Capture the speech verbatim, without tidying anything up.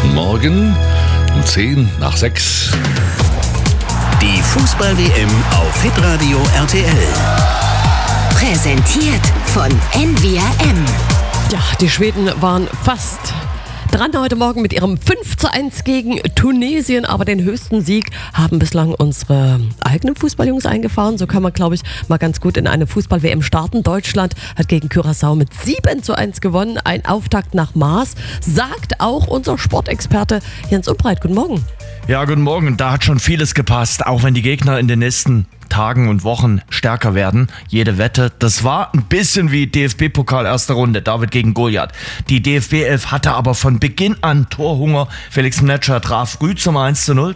Guten Morgen um zehn nach sechs. Die Fußball-W M auf Hitradio R T L. Präsentiert von N V R M. Ja, die Schweden waren fast dran heute Morgen mit ihrem fünf zu eins gegen Tunesien, aber den höchsten Sieg haben bislang unsere eigenen Fußballjungs eingefahren. So kann man, glaube ich, mal ganz gut in eine Fußball-W M starten. Deutschland hat gegen Curaçao mit sieben zu eins gewonnen. Ein Auftakt nach Maß, sagt auch unser Sportexperte Jens Umbreit. Guten Morgen. Ja, guten Morgen. Da hat schon vieles gepasst, auch wenn die Gegner in den nächsten Tagen und Wochen stärker werden. Jede Wette, das war ein bisschen wie D F B-Pokal erste Runde, David gegen Goliath. Die D F B elf hatte aber von Beginn an Torhunger. Felix Mletscher traf früh zum eins zu null.